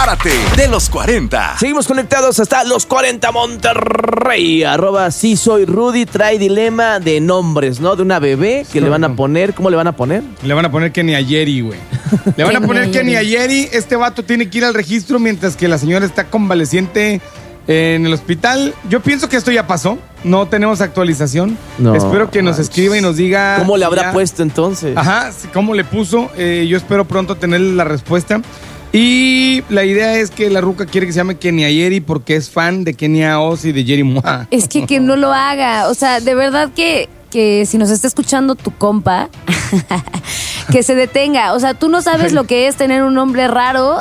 Párate de los 40. Seguimos conectados hasta los 40 Monterrey. @ sí soy Rudy trae dilema de nombres, ¿no? De una bebé que le van a poner. ¿Cómo le van a poner? Le van a poner Kenny Ayeri, güey. Le van a poner Kenny Ayeri. Este vato tiene que ir al registro mientras que la señora está convaleciente en el hospital. Yo pienso que esto ya pasó. No tenemos actualización. No, espero que nos escriba y nos diga... ¿Cómo le habrá puesto entonces? Ajá, cómo le puso. Yo espero pronto tener la respuesta. Y la idea es que la ruca quiere que se llame Kenny Ayeri porque es fan de Kenia Oz y de Jerry Moa. Es que no lo haga. O sea, de verdad que si nos está escuchando tu compa, que se detenga. O sea, tú no sabes lo que es tener un nombre raro.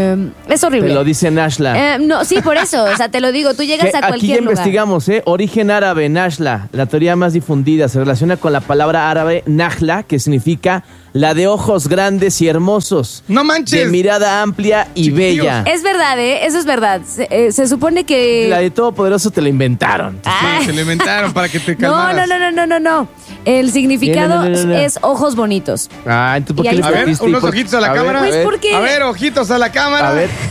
Es horrible. Te lo dice Nashla. No, sí, por eso. O sea, te lo digo. Tú llegas a cualquier aquí ya lugar. Investigamos, origen árabe, Nashla. La teoría más difundida se relaciona con la palabra árabe Najla, que significa la de ojos grandes y hermosos. ¡No manches! De mirada amplia y bella. Es verdad, eso es verdad. Se supone que... La de Todopoderoso te la inventaron. Sí, te la inventaron para que te calmaras. No. El significado es ojos bonitos. Entonces, ¿por qué a ver, unos ojitos a la cámara. Pues, ¿por qué? A ver, ojitos a la cámara.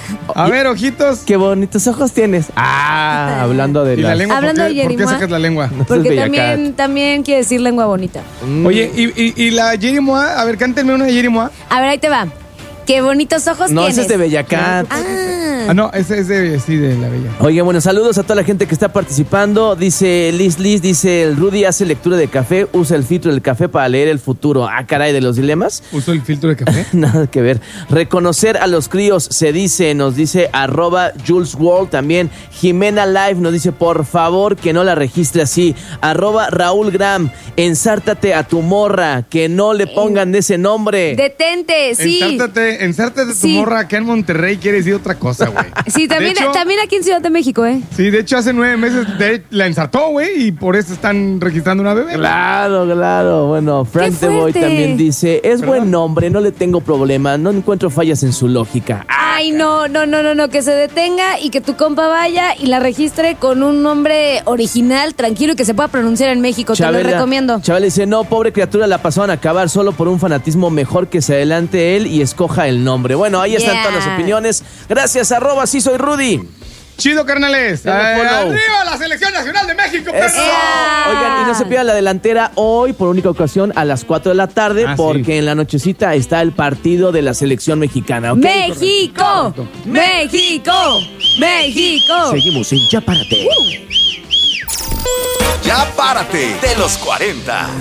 A ver, ojitos. Qué bonitos ojos tienes. Hablando de la lengua. Hablando de ¿Por qué sacas la lengua? Porque también quiere decir lengua bonita. Oye, ¿y la Jerry Moa? A ver, cántenme una de Jerry Moa. A ver, ahí te va. Qué bonitos ojos tienes. No, ese es de Bellacat. No, ese es de la Bella. Oye, bueno, saludos a toda la gente que está participando. Dice Liz, dice, el Rudy hace lectura de café, usa el filtro del café para leer el futuro. Caray, de los dilemas. ¿Uso el filtro de café? Nada que ver. Reconocer a los críos se dice, nos dice @JulesWorld también. Jimena Live nos dice, por favor, que no la registre así. @Raúl Gram, ensártate a tu morra, que no le pongan de ese nombre. Detente, sí. Ensártate tu morra acá en Monterrey quiere decir otra cosa, güey. Sí, también aquí en Ciudad de México, Sí, de hecho, hace 9 meses la ensartó, güey, y por eso están registrando una bebé. Claro. Bueno, Frank The Boy también dice, buen nombre, no le tengo problema, no encuentro fallas en su lógica. Ay, no, que se detenga y que tu compa vaya y la registre con un nombre original, tranquilo y que se pueda pronunciar en México. Chabela, te lo recomiendo. Chabela dice, no, pobre criatura, la pasaron a acabar solo por un fanatismo, mejor que se adelante él y escoja el nombre. Bueno, ahí están todas las opiniones. Gracias, @sí soy Rudy. Chido, carnales. ¡Arriba la Selección Nacional de México, perro! Oigan, y no se pierda la delantera hoy, por única ocasión, a las 4 de la tarde, porque en la nochecita está el partido de la selección mexicana, ¿ok? ¡México! ¡México! ¡México! Seguimos en Ya Párate. Ya Párate de los 40.